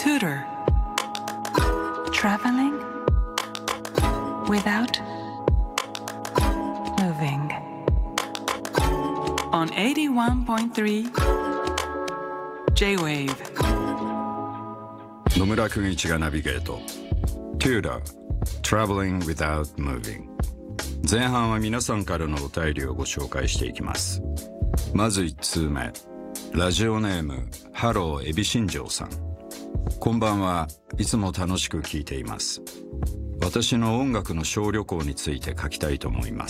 Tutor. Traveling without moving. On 81.3 J-Wave. 野村君一がナビゲート Tutor Traveling Without Moving。 前半は皆さんからのお便りをご紹介していきます。まず1通目、ラジオネームハローエビ新庄さん。こんばんは。いつも楽しく聞いています。私の音楽の小旅行について書きたいと思います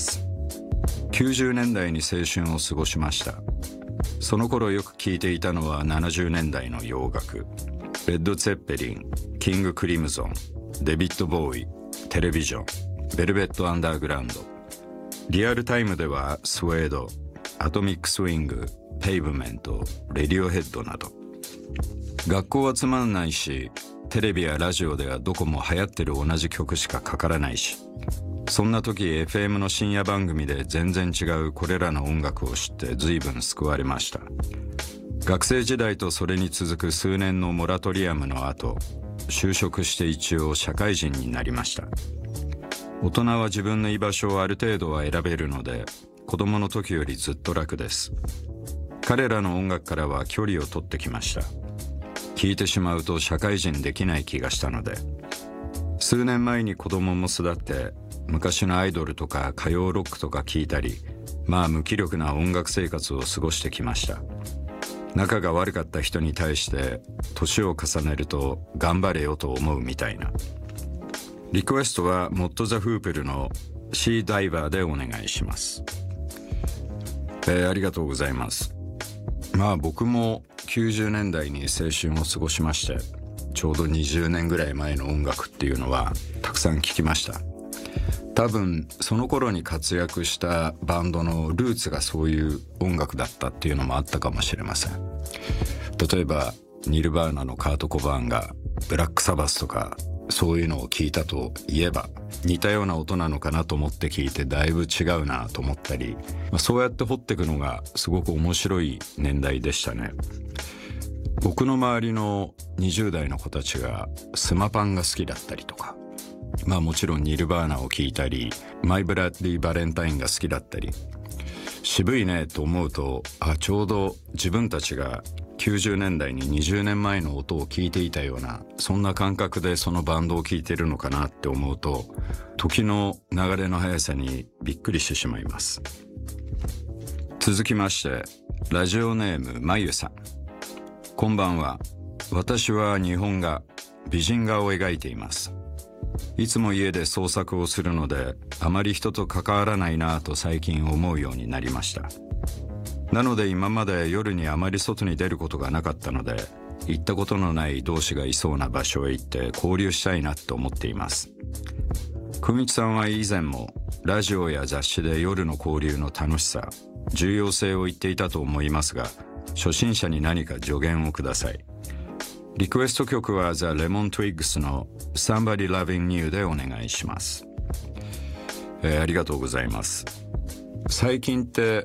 。90年代に青春を過ごしました。その頃よく聴いていたのは70年代の洋楽。レッド・ツェッペリン、キング・クリムゾン、デビッド・ボーイ、テレビジョン、ベルベット・アンダーグラウンド。リアルタイムではスウェード、アトミック・スイング、ペイブメント、レディオヘッドなど。学校はつまんないし、テレビやラジオではどこも流行ってる同じ曲しかかからないし、そんな時 FM の深夜番組で全然違うこれらの音楽を知って随分救われました。学生時代とそれに続く数年のモラトリアムの後、就職して一応社会人になりました。大人は自分の居場所をある程度は選べるので、子供の時よりずっと楽です。彼らの音楽からは距離を取ってきました。聴いてしまうと社会人できない気がしたので、数年前に子供も巣立って昔のアイドルとか歌謡ロックとか聴いたり、まあ無気力な音楽生活を過ごしてきました。仲が悪かった人に対して年を重ねると頑張れよと思うみたいな。リクエストはモット・ザ・フープルのシーダイバーでお願いします。ありがとうございます。まあ僕も90年代に青春を過ごしまして、ちょうど20年ぐらい前の音楽っていうのはたくさん聴きました。多分その頃に活躍したバンドのルーツがそういう音楽だったっていうのもあったかもしれません。例えばニルバーナのカート・コバーンがブラック・サバスとかそういうのを聞いたといえば似たような音なのかなと思って聞いてだいぶ違うなと思ったり、そうやって掘っていくのがすごく面白い年代でしたね。僕の周りの20代の子たちがスマパンが好きだったりとか、もちろんニルバーナを聴いたり、マイ・ブラッディ・バレンタインが好きだったり、渋いねと思うと、ちょうど自分たちが90年代に20年前の音を聴いていたような、そんな感覚でそのバンドを聴いてるのかなって思うと、時の流れの速さにびっくりしてしまいます。続きましてラジオネームまゆさん。こんばんは。私は日本画、美人画を描いています。いつも家で創作をするので、あまり人と関わらないなぁと最近思うようになりました。なので今まで夜にあまり外に出ることがなかったので、行ったことのない同士がいそうな場所へ行って交流したいなと思っています。くみちさんは以前もラジオや雑誌で夜の交流の楽しさ、重要性を言っていたと思いますが、初心者に何か助言をください。リクエスト曲はザ・レモン・トゥイッグスの Somebody Loving You でお願いします。ありがとうございます。最近って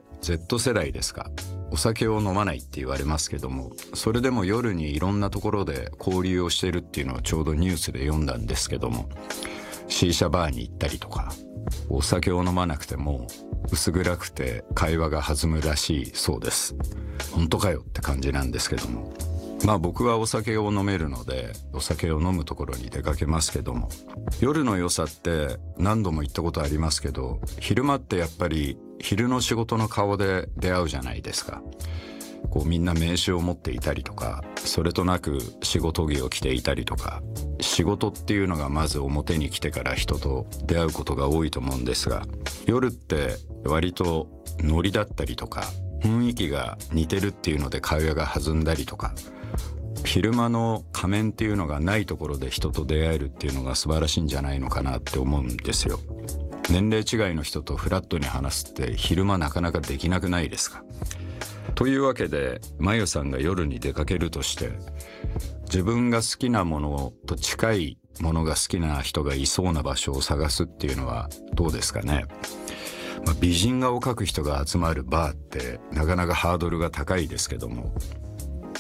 Z 世代ですか、お酒を飲まないって言われますけども、それでも夜にいろんなところで交流をしているっていうのをちょうどニュースで読んだんですけども、シーシャバーに行ったりとか、お酒を飲まなくても薄暗くて会話が弾むらしいそうです。本当かよって感じなんですけども、僕はお酒を飲めるのでお酒を飲むところに出かけますけども、夜の良さって何度も言ったことありますけど、昼間ってやっぱり昼の仕事の顔で出会うじゃないですか。みんな名刺を持っていたりとか、それとなく仕事着を着ていたりとか、仕事っていうのがまず表に来てから人と出会うことが多いと思うんですが、夜って割とノリだったりとか雰囲気が似てるっていうので会話が弾んだりとか、昼間の仮面っていうのがないところで人と出会えるっていうのが素晴らしいんじゃないのかなって思うんですよ。年齢違いの人とフラットに話すって昼間なかなかできなくないですか。というわけで、まゆさんが夜に出かけるとして、自分が好きなものと近いものが好きな人がいそうな場所を探すっていうのはどうですかね。美人画を描く人が集まるバーってなかなかハードルが高いですけども、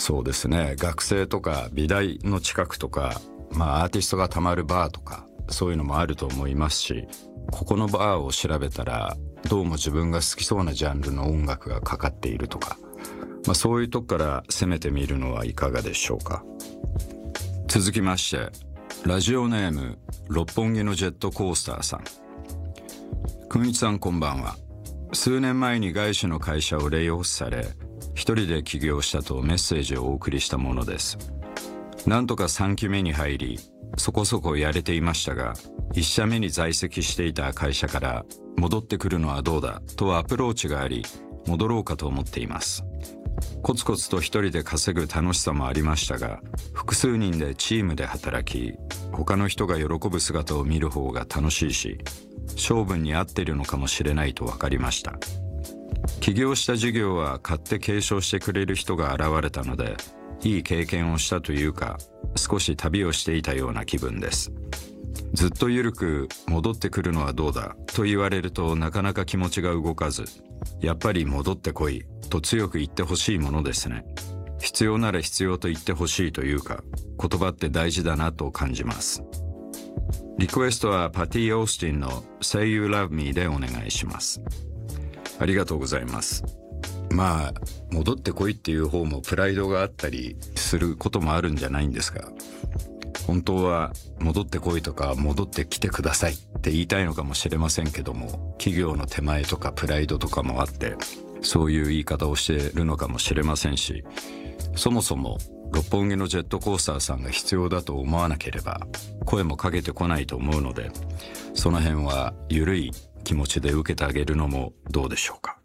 そうですね、学生とか美大の近くとか、アーティストがたまるバーとかそういうのもあると思いますし、ここのバーを調べたらどうも自分が好きそうなジャンルの音楽がかかっているとか、そういうとこから攻めてみるのはいかがでしょうか。続きまして、ラジオネーム六本木のジェットコースターさん。くんいちさん、こんばんは。数年前に外資の会社をレイオフされ、一人で起業したとメッセージをお送りしたものです。なんとか3期目に入り、そこそこやれていましたが、1社目に在籍していた会社から戻ってくるのはどうだとアプローチがあり、戻ろうかと思っています。コツコツと一人で稼ぐ楽しさもありましたが、複数人でチームで働き、他の人が喜ぶ姿を見る方が楽しいし、勝負に合っているのかもしれないと分かりました。起業した事業は買って継承してくれる人が現れたので、いい経験をしたというか、少し旅をしていたような気分です。ずっと緩く戻ってくるのはどうだと言われるとなかなか気持ちが動かず、やっぱり戻ってこいと強く言ってほしいものですね。必要なら必要と言ってほしいというか、言葉って大事だなと感じます。リクエストはパティ・オースティンの Say You Love Me でお願いします。ありがとうございます。戻ってこいっていう方もプライドがあったりすることもあるんじゃないんですが、本当は戻ってこいとか戻ってきてくださいって言いたいのかもしれませんけども、企業の手前とかプライドとかもあってそういう言い方をしているのかもしれませんし、そもそも六本木のジェットコースターさんが必要だと思わなければ声もかけてこないと思うので、その辺は緩い気持ちで受けてあげるのもどうでしょうか。